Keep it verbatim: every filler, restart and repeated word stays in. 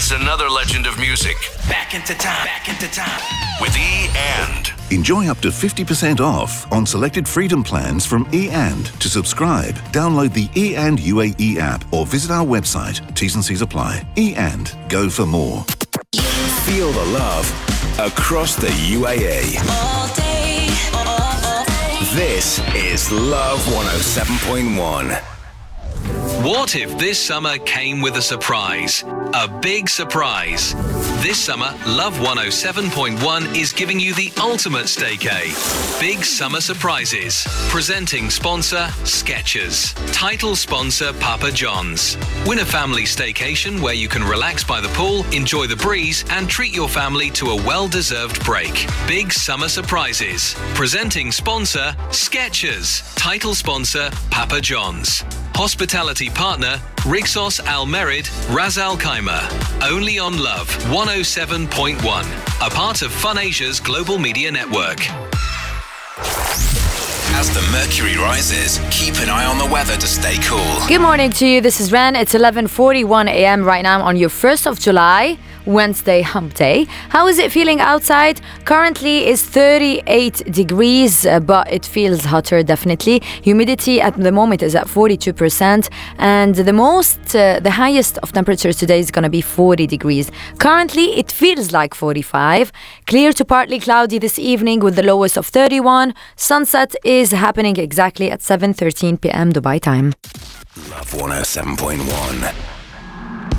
It's another legend of music. Back into time, back into time. With E and. Enjoy up to fifty percent off on selected Freedom plans from E and. To subscribe, download the E and U A E app or visit our website. T's and C's apply. E and. Go for more. Feel the love across the U A E. All day, all day. This is Love one oh seven point one. What if this summer came with a surprise? A big surprise. This summer, Love one oh seven point one is giving you the ultimate staycay. Big summer surprises. Presenting sponsor, Skechers. Title sponsor, Papa John's. Win a family staycation where you can relax by the pool, enjoy the breeze, and treat your family to a well-deserved break. Big summer surprises. Presenting sponsor, Skechers. Title sponsor, Papa John's. Hospitality partner, Rixos Al Merid, Ras Al Khaimah. Only on Love one oh seven point one, a part of Fun Asia's global media network. As the mercury rises, keep an eye on the weather to stay cool. Good morning to you. This is Ren. It's eleven forty-one a.m. right now on your first of July, Wednesday hump day. How is it feeling outside? Currently is thirty-eight degrees, uh, but it feels hotter definitely. Humidity at the moment is at forty-two percent, and the most, uh, the highest of temperatures today is going to be forty degrees. Currently it feels like forty-five. Clear to partly cloudy this evening with the lowest of thirty-one. Sunset is happening exactly at seven thirteen p.m. Dubai time. Love one oh seven point one.